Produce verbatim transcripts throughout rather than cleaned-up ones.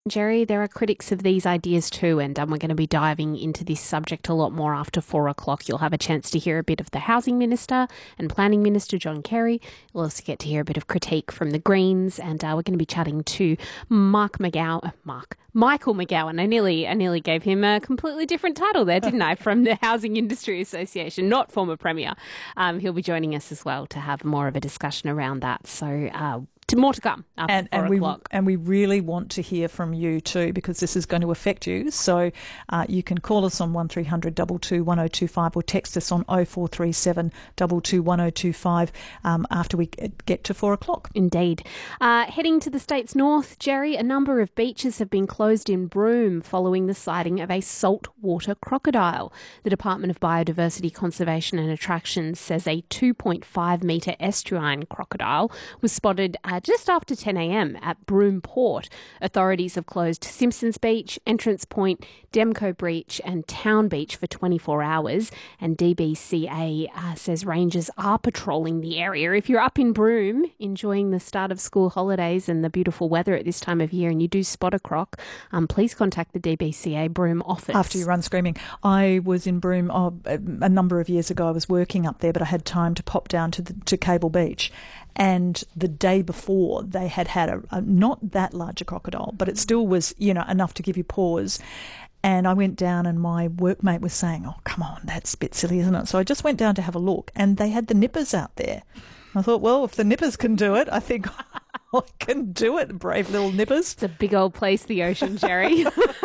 Jerry, there are critics of these ideas too, and um, we're going to be diving into this subject a lot more after four o'clock. You'll have a chance to hear a bit of the Housing Minister and Planning Minister, John Kerry. You'll also get to hear a bit of critique from the Greens, and uh, we're going to be chatting to Mark McGowan, Mark, Michael McGowan. I nearly, I nearly gave him a completely different title there, didn't I, from the Housing Industry Association, not former Premier. Um, he'll be joining us as well to have more of a discussion around that. So, uh, To more to come after and, four and we o'clock. and we really want to hear from you too, because this is going to affect you. So uh, you can call us on one three hundred two two one oh two five or text us on oh four three seven two two one oh two five um, after we get to four o'clock. Indeed. Uh, heading to the state's north, Jerry, a number of beaches have been closed in Broome following the sighting of a saltwater crocodile. The Department of Biodiversity Conservation and Attractions says a two point five metre estuarine crocodile was spotted uh, just after ten a.m. at Broome Port. Authorities have closed Simpsons Beach, Entrance Point, Demco Beach and Town Beach for twenty-four hours, and D B C A uh, says rangers are patrolling the area. If you're up in Broome enjoying the start of school holidays and the beautiful weather at this time of year and you do spot a croc, um, please contact the D B C A Broome office. After you run screaming. I was in Broome oh, a number of years ago. I was working up there, but I had time to pop down to, the, to Cable Beach. And the day before, they had had a, a not that large a crocodile, but it still was, you know, enough to give you pause. And I went down and my workmate was saying, oh, come on, that's a bit silly, isn't it? So I just went down to have a look and they had the nippers out there. I thought, well, if the nippers can do it, I think I can do it, brave little nippers. It's a big old place, the ocean, Jerry.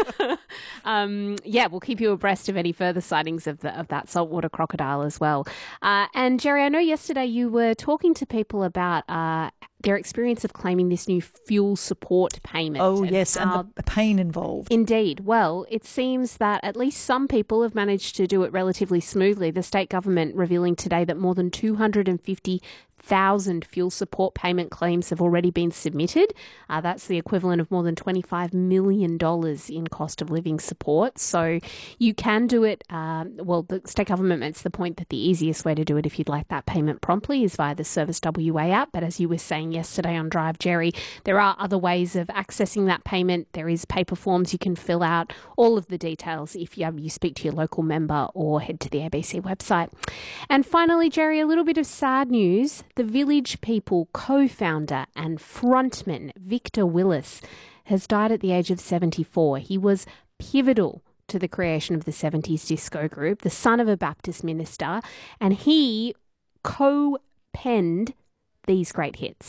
um, yeah, we'll keep you abreast of any further sightings of, the, of that saltwater crocodile as well. Uh, and Jerry, I know yesterday you were talking to people about uh, their experience of claiming this new fuel support payment. Oh, and yes, how... and the pain involved. Indeed. Well, it seems that at least some people have managed to do it relatively smoothly. The state government revealing today that more than two hundred fifty thousand fuel support payment claims have already been submitted. Uh, that's the equivalent of more than twenty-five million dollars in cost of living support. So you can do it. Um, well, the state government makes the point that the easiest way to do it if you'd like that payment promptly is via the Service W A app. But as you were saying yesterday on Drive, Jerry, there are other ways of accessing that payment. There is paper forms you can fill out, all of the details if you, um, you speak to your local member or head to the A B C website. And finally, Jerry, a little bit of sad news. The Village People co-founder and frontman Victor Willis has died at the age of seventy-four. He was pivotal to the creation of the seventies disco group, the son of a Baptist minister, and he co-penned these great hits.